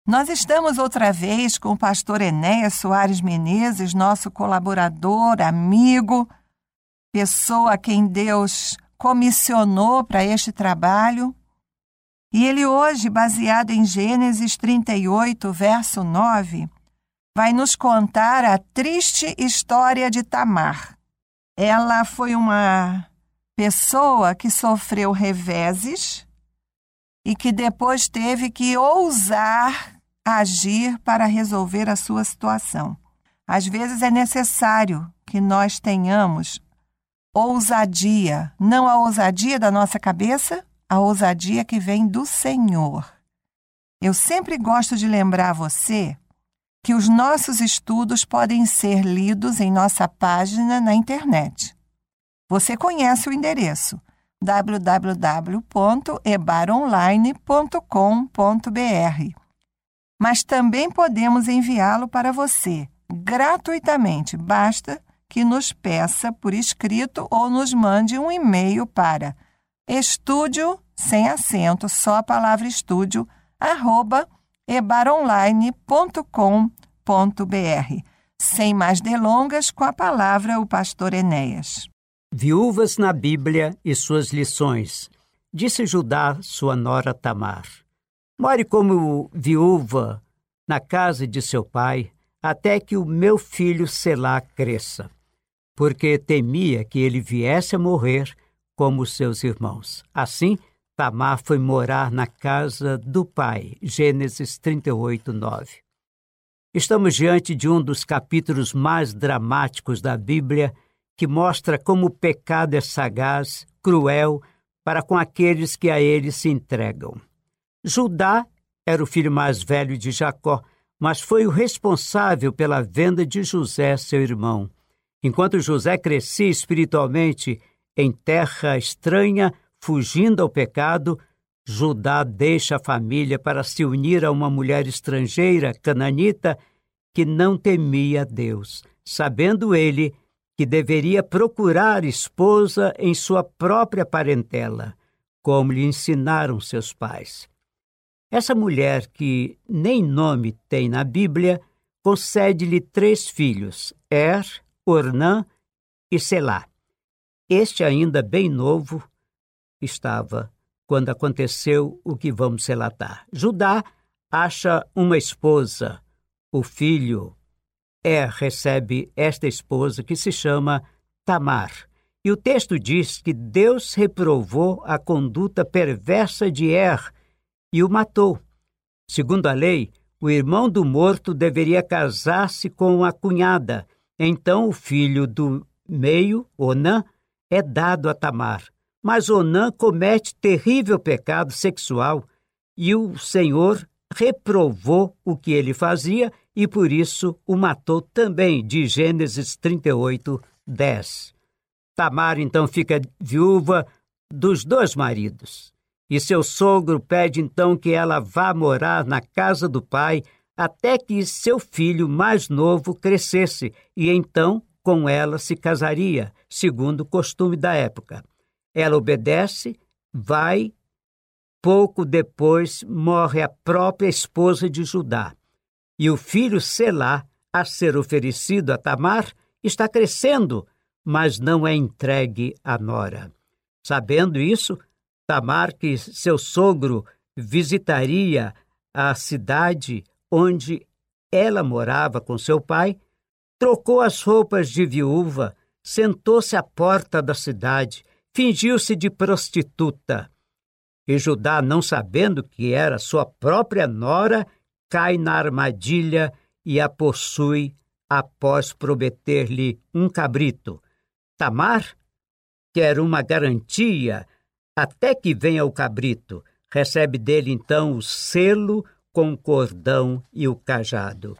Nós estamos outra vez com o pastor Enéas Soares Menezes, nosso colaborador, amigo, pessoa a quem Deus comissionou para este trabalho. E ele hoje, baseado em Gênesis 38, verso 9, vai nos contar a triste história de Tamar. Ela foi uma pessoa que sofreu reveses e que depois teve que ousar agir para resolver a sua situação. Às vezes é necessário que nós tenhamos ousadia, não a ousadia da nossa cabeça, a ousadia que vem do Senhor. Eu sempre gosto de lembrar você que os nossos estudos podem ser lidos em nossa página na internet. Você conhece o endereço www.ebaronline.com.br. Mas também podemos enviá-lo para você gratuitamente. Basta que nos peça por escrito ou nos mande um e-mail para estúdio, sem acento, só a palavra estúdio, @ebaronline.com.br. Sem mais delongas, com a palavra o pastor Enéas. Viúvas na Bíblia e suas lições. Disse Judá, sua nora Tamar: more como viúva na casa de seu pai, até que o meu filho Selá cresça, porque temia que ele viesse a morrer como seus irmãos. Assim, Tamar foi morar na casa do pai. Gênesis 38, 9. Estamos diante de um dos capítulos mais dramáticos da Bíblia, que mostra como o pecado é sagaz, cruel, para com aqueles que a ele se entregam. Judá era o filho mais velho de Jacó, mas foi o responsável pela venda de José, seu irmão. Enquanto José crescia espiritualmente em terra estranha, fugindo ao pecado, Judá deixa a família para se unir a uma mulher estrangeira, cananita, que não temia Deus, sabendo ele que deveria procurar esposa em sua própria parentela, como lhe ensinaram seus pais. Essa mulher, que nem nome tem na Bíblia, concede-lhe 3 filhos, Ornã e Selá. Este, ainda bem novo, estava quando aconteceu o que vamos relatar. Judá acha uma esposa. O filho recebe esta esposa, que se chama Tamar. E o texto diz que Deus reprovou a conduta perversa de e o matou. Segundo a lei, o irmão do morto deveria casar-se com a cunhada. Então o filho do meio, Onã, é dado a Tamar. Mas Onã comete terrível pecado sexual e o Senhor reprovou o que ele fazia e por isso o matou também, de Gênesis 38, 10. Tamar então fica viúva dos 2 maridos. E seu sogro pede então que ela vá morar na casa do pai até que seu filho mais novo crescesse, e então com ela se casaria, segundo o costume da época. Ela obedece, vai. Pouco depois morre a própria esposa de Judá. E o filho Selá, a ser oferecido a Tamar, está crescendo, mas não é entregue à nora. Sabendo isso, Tamar, que seu sogro visitaria a cidade onde ela morava com seu pai, trocou as roupas de viúva, sentou-se à porta da cidade, fingiu-se de prostituta. E Judá, não sabendo que era sua própria nora, cai na armadilha e a possui após prometer-lhe um cabrito. Tamar quer uma garantia até que venha o cabrito. Recebe dele então o selo com o cordão e o cajado.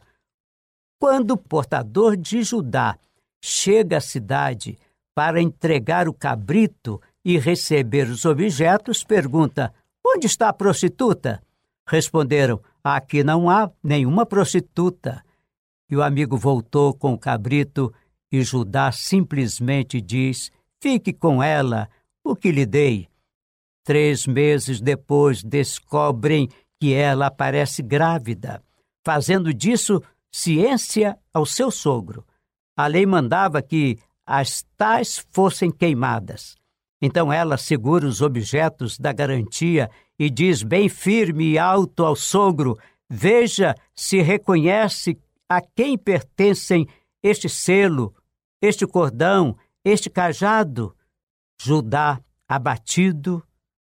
Quando o portador de Judá chega à cidade para entregar o cabrito e receber os objetos, pergunta: onde está a prostituta? Responderam: aqui não há nenhuma prostituta. E o amigo voltou com o cabrito e Judá simplesmente diz: fique com ela, o que lhe dei. 3 meses depois descobrem que ela aparece grávida, fazendo disso ciência ao seu sogro. A lei mandava que as tais fossem queimadas. Então ela segura os objetos da garantia e diz bem firme e alto ao sogro: veja se reconhece a quem pertencem este selo, este cordão, este cajado. Judá, abatido,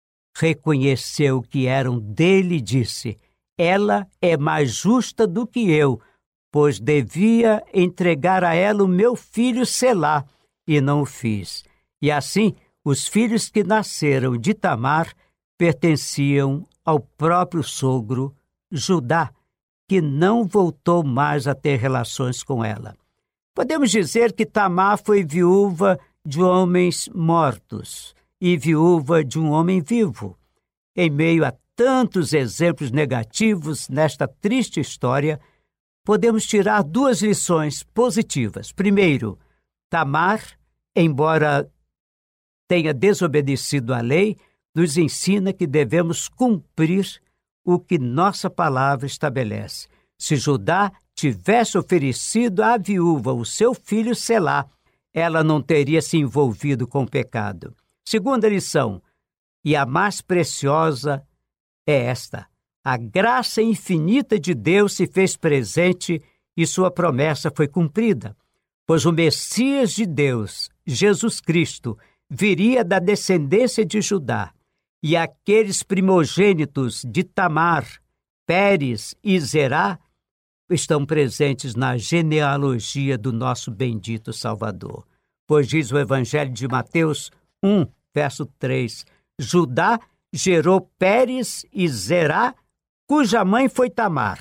reconheceu que eram dele e disse: ela é mais justa do que eu, pois devia entregar a ela o meu filho Selá, e não o fiz. E assim, os filhos que nasceram de Tamar pertenciam ao próprio sogro Judá, que não voltou mais a ter relações com ela. Podemos dizer que Tamar foi viúva de homens mortos e viúva de um homem vivo. Em meio a tantos exemplos negativos nesta triste história, podemos tirar 2 lições positivas. Primeiro, Tamar, embora tenha desobedecido à lei, nos ensina que devemos cumprir o que nossa palavra estabelece. Se Judá tivesse oferecido à viúva o seu filho Selá, ela não teria se envolvido com o pecado. Segunda lição, e a mais preciosa, é esta: a graça infinita de Deus se fez presente e sua promessa foi cumprida, pois o Messias de Deus, Jesus Cristo, viria da descendência de Judá, e aqueles primogênitos de Tamar, Pérez e Zerá estão presentes na genealogia do nosso bendito Salvador. Pois diz o Evangelho de Mateus 1, verso 3, Judá gerou Pérez e Zerá, cuja mãe foi Tamar.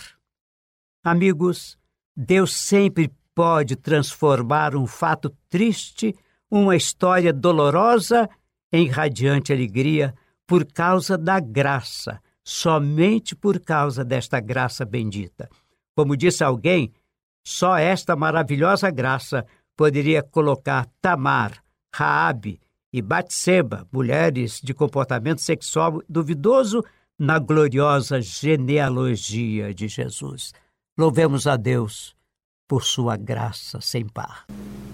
Amigos, Deus sempre pode transformar um fato triste, uma história dolorosa, em radiante alegria, por causa da graça, somente por causa desta graça bendita. Como disse alguém, só esta maravilhosa graça poderia colocar Tamar, Raabe e Batseba, mulheres de comportamento sexual duvidoso, na gloriosa genealogia de Jesus. Louvemos a Deus por sua graça sem par.